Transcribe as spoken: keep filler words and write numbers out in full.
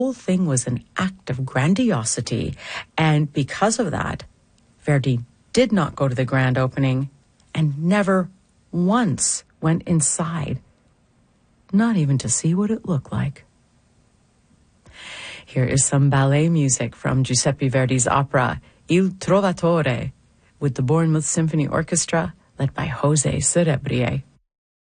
whole thing was an act of grandiosity, and because of that, Verdi did not go to the grand opening and never once went inside, not even to see what it looked like. Here is some ballet music from Giuseppe Verdi's opera Il Trovatore with the Bournemouth Symphony Orchestra led by Jose Cerebrier.